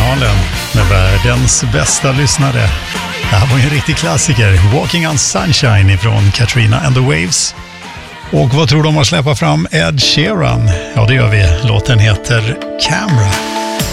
kanalen med världens bästa lyssnare. Det här var ju en riktig klassiker, Walking on Sunshine från Katrina and the Waves. Och vad tror de har släppt fram Ed Sheeran? Ja, det gör vi. Låten heter Camera.